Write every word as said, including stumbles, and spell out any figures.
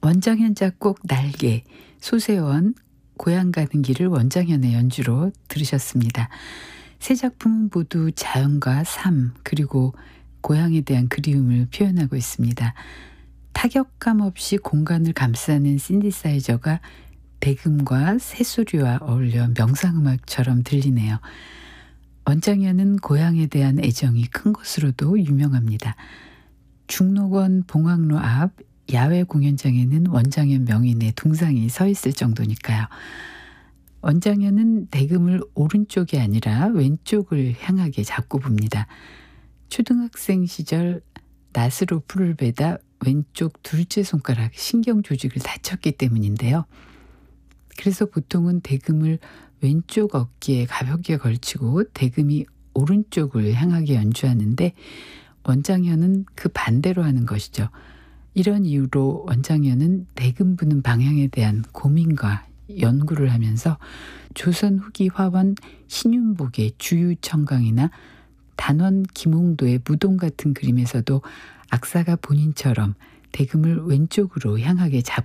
원장현 작곡 날개, 소세원 고향 가는 길을 원장현의 연주로 들으셨습니다. 세 작품은 모두 자연과 삶 그리고 고향에 대한 그리움을 표현하고 있습니다. 타격감 없이 공간을 감싸는 신디사이저가 대금과 새소리와 어울려 명상음악처럼 들리네요. 원장현은 고향에 대한 애정이 큰 것으로도 유명합니다. 중록원 봉황로 앞 야외 공연장에는 원장현 명인의 동상이 서 있을 정도니까요. 원장현은 대금을 오른쪽이 아니라 왼쪽을 향하게 잡고 붑니다. 초등학생 시절 낫으로 풀을 베다 왼쪽 둘째 손가락 신경 조직을 다쳤기 때문인데요. 그래서 보통은 대금을 왼쪽 어깨에 가볍게 걸치고 대금이 오른쪽을 향하게 연주하는데 원장현은 그 반대로 하는 것이죠. 이런 이유로 원장현은 대금 부는 방향에 대한 고민과 연구를 하면서 조선 후기 화원 신윤복의 주유청강이나 단원 김홍도의 무동 같은 그림에서도 악사가 본인처럼 대금을 왼쪽으로 향하게 잡